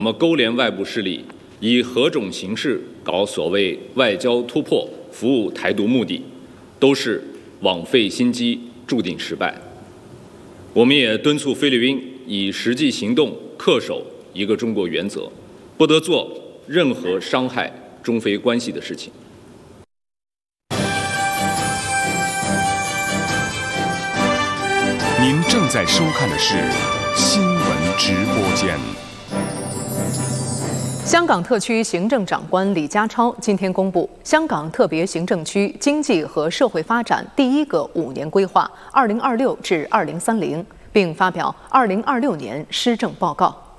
我们勾连外部势力，以何种形式搞所谓外交突破，服务台独目的，都是枉费心机，注定失败。我们也敦促菲律宾以实际行动恪守一个中国原则，不得做任何伤害中菲关系的事情。 您正在收看的是新闻直播间。 香港特区行政长官李家超今天公布香港特别行政区经济和社会发展第一个5年规划2026至2030，并发表2026年施政报告。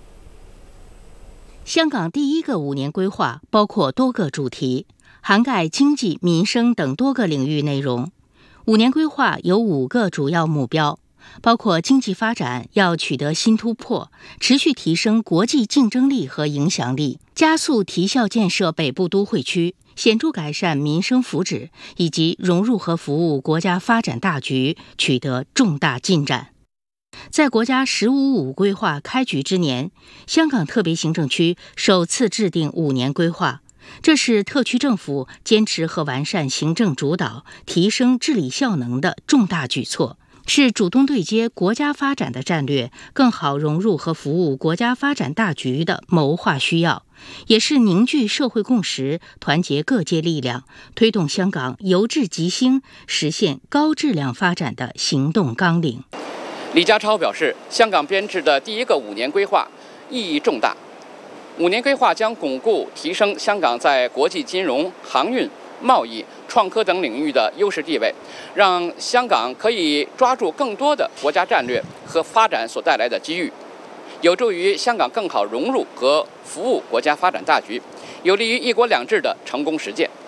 香港第一个5年规划包括多个主题，涵盖经济、民生等多个领域内容。5年规划有5个主要目标，包括经济发展要取得新突破，持续提升国际竞争力和影响力，加速提效建设北部都会区，显著改善民生福祉，以及融入和服务国家发展大局，取得重大进展。在国家“15+5”规划开局之年，香港特别行政区首次制定5年规划，这是特区政府坚持和完善行政主导、提升治理效能的重大举措，是主动对接国家发展的战略，更好融入和服务国家发展大局的谋划需要，也是凝聚社会共识、团结各界力量，推动香港由治及兴、实现高质量发展的行动纲领。 李家超表示，香港编制的第一个5年规划意义重大。5年规划将巩固提升香港在国际金融、航运、贸易、创科等领域的优势地位，让香港可以抓住更多的国家战略和发展所带来的机遇，有助于香港更好融入和服务国家发展大局，有利于“一国两制”的成功实践。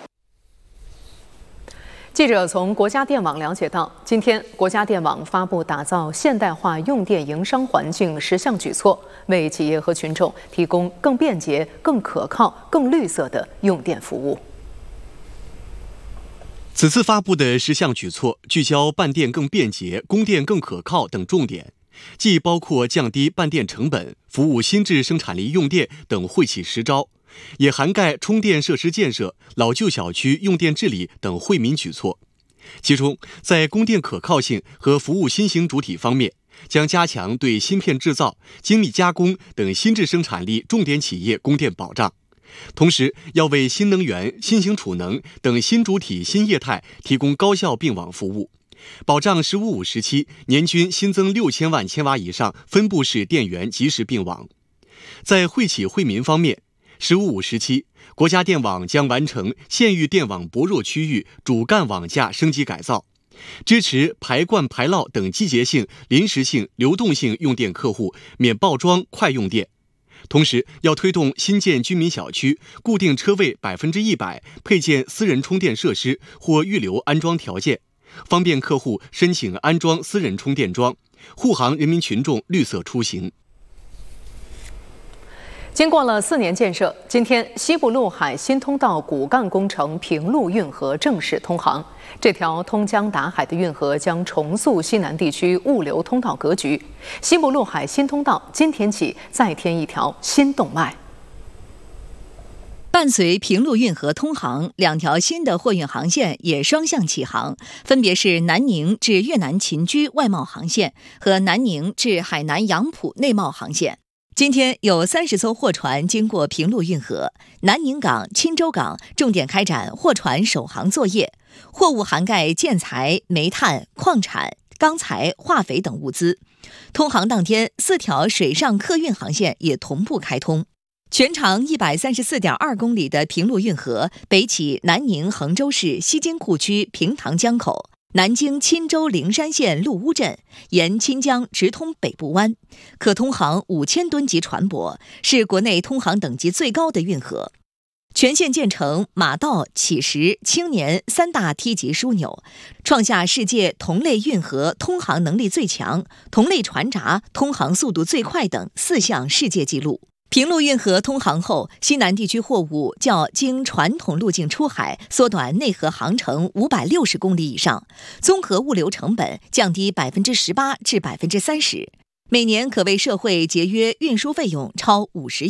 记者从国家电网了解到，今天国家电网发布打造现代化用电营商环境10项举措，为企业和群众提供更便捷、更可靠、更绿色的用电服务。 此次发布的10项举措聚焦办电更便捷、供电更可靠等重点，既包括降低办电成本、服务新质生产力用电等惠企实招，也涵盖充电设施建设、老旧小区用电治理等惠民举措。其中，在供电可靠性和服务新型主体方面，将加强对芯片制造、精密加工等新质生产力重点企业供电保障，同时要为新能源、新型储能等新主体新业态提供高效并网服务，保障“15+5”时期年均新增6000万千瓦以上分布式电源及时并网。在惠企惠民方面，“15+5”时期，国家电网将完成县域电网薄弱区域主干网架升级改造，支持排灌排涝等季节性、临时性、流动性用电客户免报装快用电。同时，要推动新建居民小区固定车位100%配建私人充电设施或预留安装条件，方便客户申请安装私人充电桩，护航人民群众绿色出行。 经过了4年建设，今天西部陆海新通道骨干工程平陆运河正式通航。这条通江达海的运河将重塑西南地区物流通道格局。西部陆海新通道今天起再添一条新动脉。 伴随平陆运河通航，2条新的货运航线也双向启航，分别是南宁至越南秦居外贸航线和南宁至海南杨浦内贸航线。今天有30艘货船经过平陆运河，南宁港、钦州港重点开展货船首航作业，货物涵盖建材、煤炭、矿产、钢材、化肥等物资。通航当天，4条水上客运航线也同步开通。全长134.2公里的平陆运河北起南宁衡州市西津库区平塘江口，南经钦州灵山县陆乌镇，沿钦江直通北部湾，可通航5000吨级船舶，是国内通航等级最高的运河。全线建成马道、起石、青年3大梯级枢纽，创下世界同类运河通航能力最强、同类船闸通航速度最快等4项世界纪录。平陆运河通航后，西南地区货物较经传统路径出海缩短内河航程560公里以上，综合物流成本降低18%至30%。 每年可为社会节约运输费用超50亿。